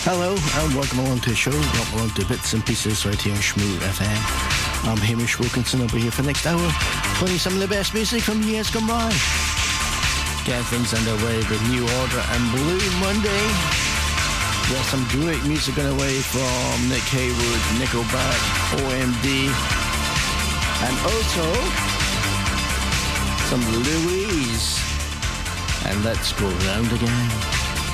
Hello and welcome along to the show. Welcome along to Bits and Pieces right here on Shmoo FM. I'm Hamish Wilkinson. I'll be here for the next hour playing some of the best music from years gone by. Getting things underway with New Order and Blue Monday. There's some great music underway from Nick Haywood, Nickelback, OMD, and also some Louise. And let's go round again.